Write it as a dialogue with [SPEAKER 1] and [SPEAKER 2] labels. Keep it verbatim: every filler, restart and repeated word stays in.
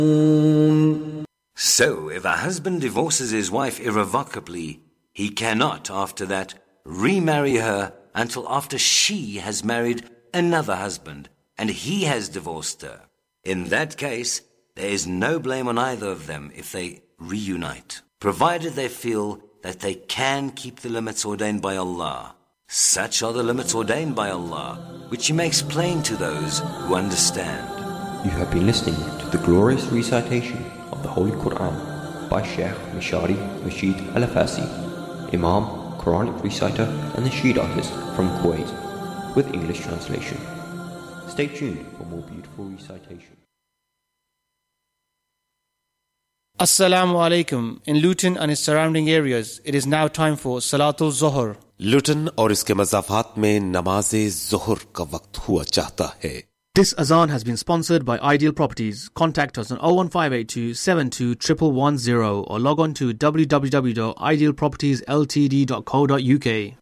[SPEAKER 1] So, if a husband divorces his wife irrevocably, he cannot, after that, remarry her until after she has married another husband and he has divorced her. In that case, there is no blame on either of them if they reunite, provided they feel that they can keep the limits ordained by Allah. Such are the limits ordained by Allah, which He makes plain to those who understand.
[SPEAKER 2] You have been listening to the glorious recitation of the Holy Quran by Sheikh Mishari Rashid Al-Afasi, Imam, Quranic reciter and nasheed artist from Kuwait, with English translation. Stay tuned for more beautiful recitation.
[SPEAKER 3] Assalamu alaikum. In Luton and its surrounding areas, it is now time for Salatul Zohar.
[SPEAKER 4] लुटन और इसके मज़ाफ़ात में नमाज़े ज़ोहर का वक्त हुआ चाहता है.
[SPEAKER 3] This azan has been sponsored by Ideal Properties. Contact us on oh one five eight two seven two one one one zero or log on to w w w dot ideal properties l t d dot co dot u k.